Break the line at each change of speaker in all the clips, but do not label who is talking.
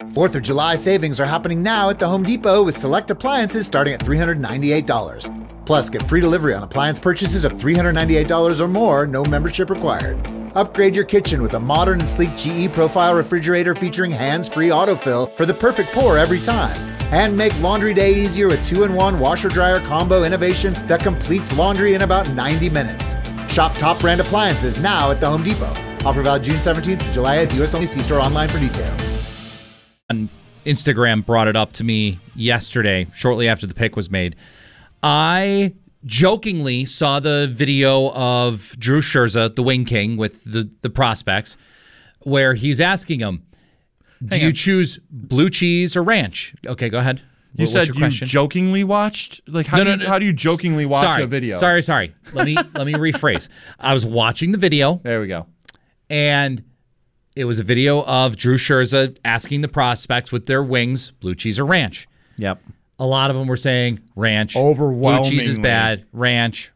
4th of July savings are happening now at the Home Depot with select appliances starting at $398. Plus, get free delivery on appliance purchases of $398 or more, no membership required. Upgrade your kitchen with a modern and sleek GE Profile refrigerator featuring hands-free autofill for the perfect pour every time. And make laundry day easier with 2-in-1 washer-dryer combo innovation that completes laundry in about 90 minutes. Shop top brand appliances now at the Home Depot. Offer valid June 17th to July 8th. U.S. only. See store online for details.
Instagram brought it up to me yesterday, shortly after the pick was made. I jokingly saw the video of Drew Scherzer, the Wing King, with the prospects, where he's asking him, do you choose blue cheese or ranch? Okay, go ahead.
You said you jokingly watched? Like, how do you jokingly watch a video?
Sorry. Let me rephrase. I was watching the video.
There we go.
And it was a video of Drew Scherzer asking the prospects with their wings, blue cheese or ranch.
Yep.
A lot of them were saying ranch.
Overwhelmingly.
Blue cheese is bad. Ranch.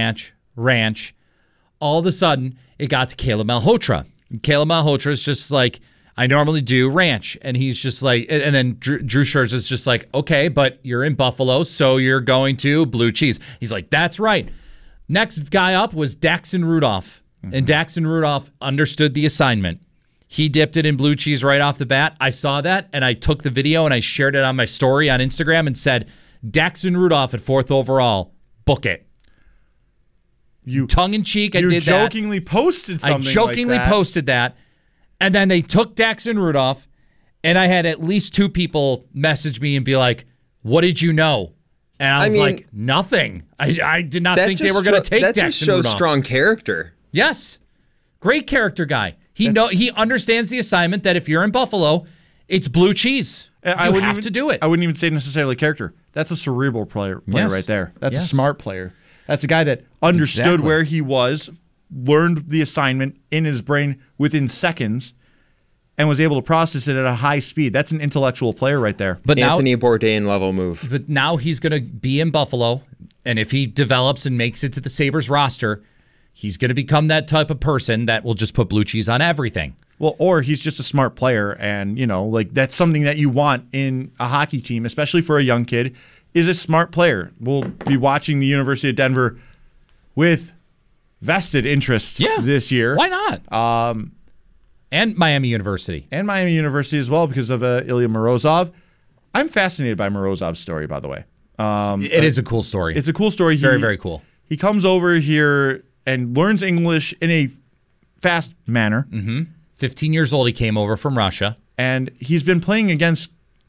All of a sudden, it got to Caleb Malhotra. Caleb Malhotra is just like, I normally do ranch. And he's just like, and then Drew Scherzer is just like, okay, but you're in Buffalo, so you're going to blue cheese. He's like, that's right. Next guy up was Daxton Rudolph. Mm-hmm. And Daxton Rudolph understood the assignment. He dipped it in blue cheese right off the bat. I saw that, and I took the video, and I shared it on my story on Instagram and said, Daxton Rudolph at 4th overall, book it. Tongue-in-cheek, I did that.
You jokingly posted something
posted that, and then they took Daxton Rudolph, and I had at least 2 people message me and be like, what did you know? And I was like, nothing. I did not think they were going to take Daxton Rudolph.
That just shows strong character.
Yes. Great character guy. He understands the assignment that if you're in Buffalo, it's blue cheese. You have to do it.
I wouldn't even say necessarily character. That's a cerebral player right there. That's a smart player. That's a guy that understood where he was, learned the assignment in his brain within seconds, and was able to process it at a high speed. That's an intellectual player right there.
But Anthony Bourdain level move.
But now he's going to be in Buffalo, and if he develops and makes it to the Sabres roster, he's going to become that type of person that will just put blue cheese on everything.
Well, or he's just a smart player, and that's something that you want in a hockey team, especially for a young kid, is a smart player. We'll be watching the University of Denver with vested interest this year.
Why not? And Miami University.
And Miami University as well because of Ilya Morozov. I'm fascinated by Morozov's story, by the way.
It is a cool story.
It's a cool story.
Very, very cool.
He comes over here and learns English in a fast manner.
Mm-hmm. 15 years old, he came over from Russia.
And he's been playing against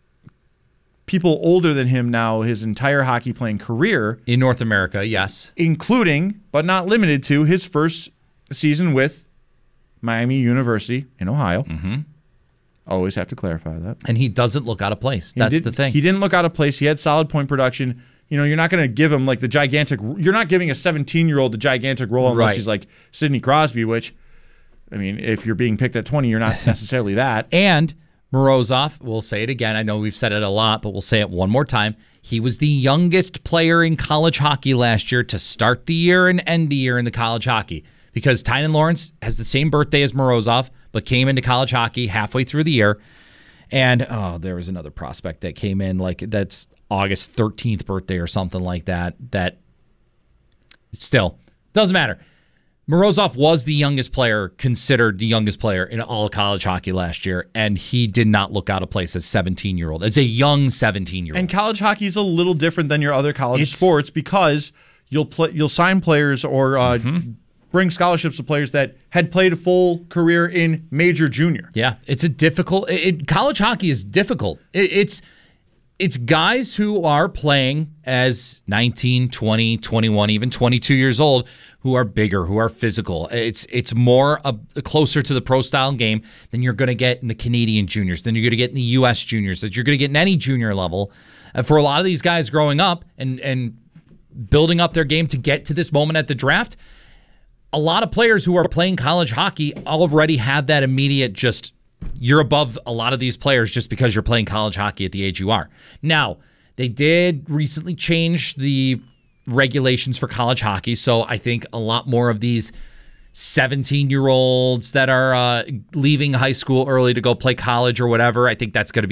people older than him now his entire hockey playing career.
In North America, yes.
Including, but not limited to, his first season with Miami University in Ohio.
Mm-hmm.
Always have to clarify that.
And he doesn't look out of place. That's the thing.
He didn't look out of place. He had solid point production. You're not going to give him like the gigantic. You're not giving a 17-year-old the gigantic role unless he's like Sidney Crosby, which, I mean, if you're being picked at 20, you're not necessarily that.
And Morozov, we'll say it again. I know we've said it a lot, but we'll say it one more time. He was the youngest player in college hockey last year to start the year and end the year in the college hockey because Tynan Lawrence has the same birthday as Morozov, but came into college hockey halfway through the year. And, there was another prospect that came in, that's August 13th birthday or something like that, that still doesn't matter. Morozov was the youngest player, considered the youngest player in all college hockey last year, and he did not look out of place as 17-year-old, as a young 17-year-old.
And college hockey is a little different than your other college sports because you'll sign players or bring scholarships to players that had played a full career in major junior.
Yeah, it's a difficult. College hockey is difficult. It's guys who are playing as 19, 20, 21, even 22 years old who are bigger, who are physical. It's more closer to the pro-style game than you're going to get in the Canadian juniors, than you're going to get in the U.S. juniors, that you're going to get in any junior level. For a lot of these guys growing up and building up their game to get to this moment at the draft, a lot of players who are playing college hockey already have that immediate you're above a lot of these players just because you're playing college hockey at the age you are. Now, they did recently change the regulations for college hockey, so I think a lot more of these 17-year-olds that are leaving high school early to go play college or whatever, I think that's going to be